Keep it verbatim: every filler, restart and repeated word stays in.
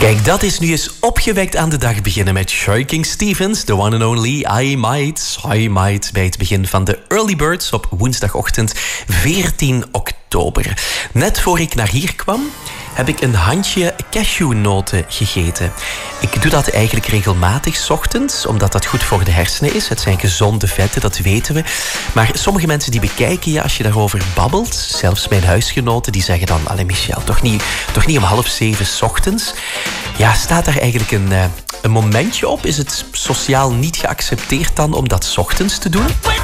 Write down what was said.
Kijk, dat is nu eens opgewekt aan de dag beginnen met Shaking Stevens, the one and only I Might, I Might, bij het begin van de Early Birds op woensdagochtend veertien oktober. Net voor ik naar hier kwam, heb ik een handje cashewnoten gegeten. Ik doe dat eigenlijk regelmatig 's ochtends, omdat dat goed voor de hersenen is. Het zijn gezonde vetten, dat weten we. Maar sommige mensen die bekijken je als je daarover babbelt, zelfs mijn huisgenoten, die zeggen dan: allee Michel, toch niet, toch niet om half zeven 's ochtends? Ja, staat daar eigenlijk een, uh, een momentje op? Is het sociaal niet geaccepteerd dan om dat 's ochtends te doen?